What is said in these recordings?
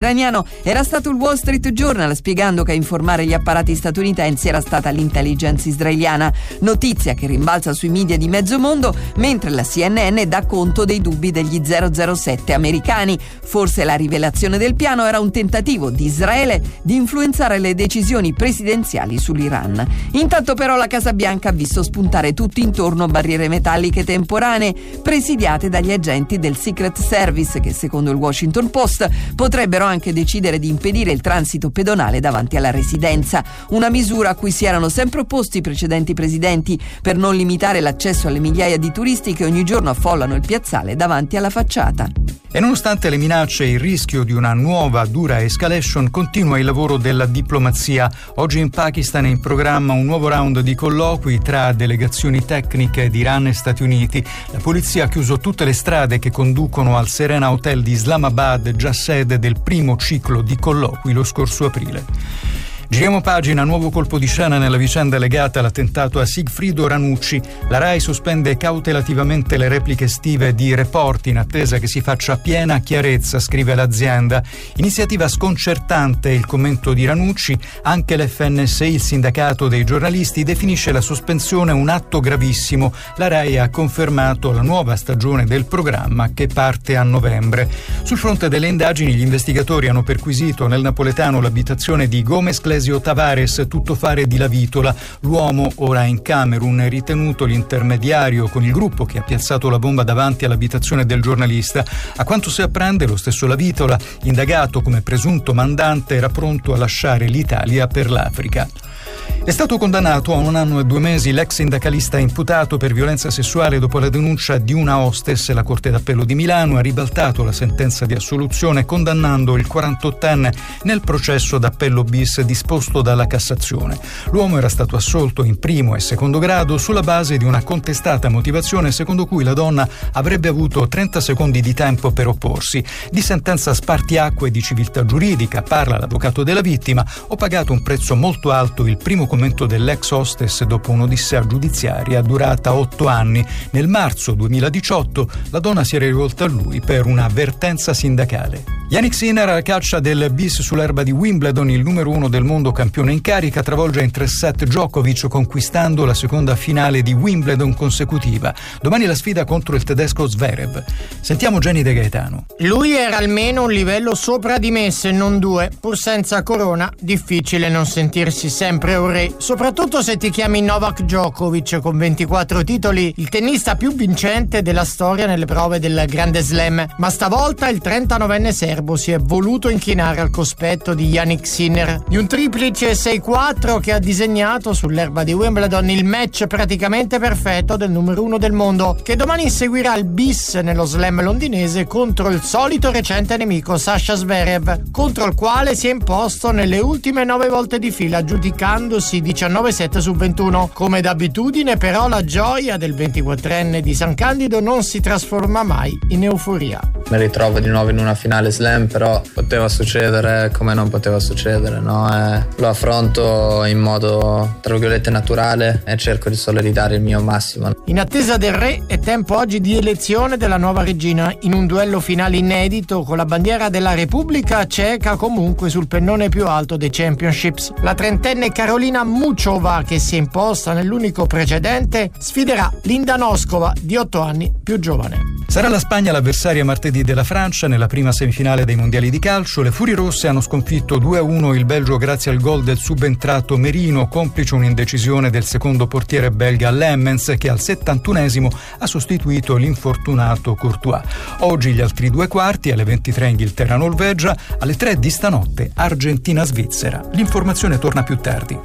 ucrainiano era stato il Wall Street Journal, spiegando che a informare gli apparati statunitensi era stata l'intelligence israeliana, notizia che rimbalza sui media di mezzo mondo, mentre la CNN dà conto dei dubbi degli 007 americani. Forse la rivelazione del piano era un tentativo di Israele di influenzare le decisioni presidenziali sull'Iran. Intanto però la Casa Bianca ha visto spuntare tutto intorno barriere metalliche temporanee presidiate dagli agenti del Secret Service che, secondo il Washington Post, potrebbero anche decidere di impedire il transito pedonale davanti alla residenza, una misura a cui si erano sempre opposti i precedenti presidenti per non limitare l'accesso alle migliaia di turisti che ogni giorno affollano il piazzale davanti alla facciata. E nonostante le minacce e il rischio di una nuova dura escalation, continua il lavoro della diplomazia. Oggi in Pakistan è in programma un nuovo round di colloqui tra delegazioni tecniche di Iran e Stati Uniti. La polizia ha chiuso tutte le strade che conducono al Serena Hotel di Islamabad, già sede del primo ciclo di colloqui lo scorso aprile. Giriamo pagina, nuovo colpo di scena nella vicenda legata all'attentato a Sigfrido Ranucci. La Rai sospende cautelativamente le repliche estive di Report in attesa che si faccia piena chiarezza, scrive l'azienda. Iniziativa sconcertante il commento di Ranucci. Anche l'FNSI, il sindacato dei giornalisti, definisce la sospensione un atto gravissimo. La Rai ha confermato la nuova stagione del programma che parte a novembre. Sul fronte delle indagini, gli investigatori hanno perquisito nel napoletano l'abitazione di Gomez Clesio Tavares, tuttofare di Lavitola. L'uomo, ora in Camerun, è ritenuto l'intermediario con il gruppo che ha piazzato la bomba davanti all'abitazione del giornalista. A quanto si apprende, lo stesso Lavitola, indagato come presunto mandante, era pronto a lasciare l'Italia per l'Africa. È stato condannato a 1 anno e 2 mesi l'ex sindacalista imputato per violenza sessuale dopo la denuncia di una hostess. La Corte d'Appello di Milano ha ribaltato la sentenza di assoluzione condannando il 48enne nel processo d'appello bis disposto dalla Cassazione. L'uomo era stato assolto in primo e secondo grado sulla base di una contestata motivazione secondo cui la donna avrebbe avuto 30 secondi di tempo per opporsi. Di sentenza spartiacque di civiltà giuridica, parla l'avvocato della vittima. Ho pagato un prezzo molto alto, il primo commento dell'ex hostess dopo un'odissea giudiziaria durata 8 anni. Nel marzo 2018 la donna si era rivolta a lui per un'avvertenza sindacale. Jannik Sinner alla caccia del bis sull'erba di Wimbledon, il numero 1 del mondo campione in carica, travolge in 3 set Djokovic conquistando la seconda finale di Wimbledon consecutiva. Domani la sfida contro il tedesco Zverev. Sentiamo Gianni De Gaetano. Lui era almeno un livello sopra di me, se non 2. Pur senza corona, difficile non sentirsi sempre un re, soprattutto se ti chiami Novak Djokovic, con 24 titoli, il tennista più vincente della storia nelle prove del Grande Slam. Ma stavolta il 39enne serbo si è voluto inchinare al cospetto di Jannik Sinner, di un triplice 6-4 che ha disegnato sull'erba di Wimbledon il match praticamente perfetto del numero 1 del mondo, che domani inseguirà il bis nello slam londinese contro il solito recente nemico Sasha Zverev, contro il quale si è imposto nelle ultime 9 volte di fila, giudicandosi 19 set su 21. Come d'abitudine però la gioia del 24enne di San Candido non si trasforma mai in euforia. Mi ritrovo di nuovo in una finale slam, però poteva succedere come non poteva succedere, no? Lo affronto in modo tra virgolette naturale e cerco di solo ridare il mio massimo. In attesa del re è tempo oggi di elezione della nuova regina, in un duello finale inedito con la bandiera della Repubblica Ceca comunque sul pennone più alto dei Championships. La trentenne Karolina Muchova, che si è imposta nell'unico precedente, sfiderà Linda Noskova, di 8 anni più giovane. Sarà la Spagna l'avversaria martedì della Francia nella prima semifinale dei mondiali di calcio. Le Furirosse hanno sconfitto 2-1 il Belgio grazie al gol del subentrato Merino, complice un'indecisione del secondo portiere belga Lemmens, che al 71esimo ha sostituito l'infortunato Courtois. Oggi gli altri 2 quarti, alle 23 Inghilterra-Norvegia, alle 3 di stanotte Argentina-Svizzera. L'informazione torna più tardi.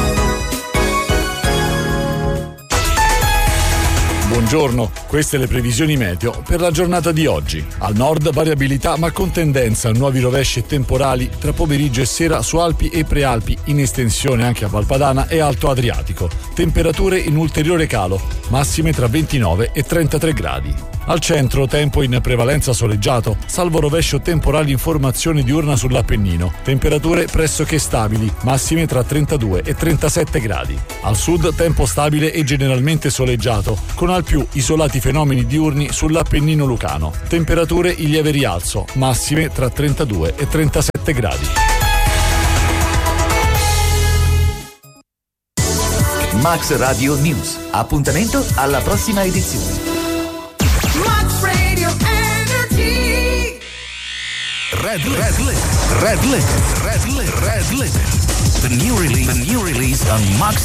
Buongiorno, queste le previsioni meteo per la giornata di oggi. Al nord variabilità ma con tendenza a nuovi rovesci e temporali tra pomeriggio e sera su Alpi e Prealpi, in estensione anche a Valpadana e Alto Adriatico. Temperature in ulteriore calo, massime tra 29 e 33 gradi. Al centro tempo in prevalenza soleggiato, salvo rovescio temporali in formazione diurna sull'Appennino. Temperature pressoché stabili, massime tra 32 e 37 gradi. Al sud tempo stabile e generalmente soleggiato, con al più isolati fenomeni diurni sull'Appennino lucano. Temperature in lieve rialzo, massime tra 32 e 37 gradi. Max Radio News. Appuntamento alla prossima edizione. Max Radio Energy. Red Limit. The new release on Max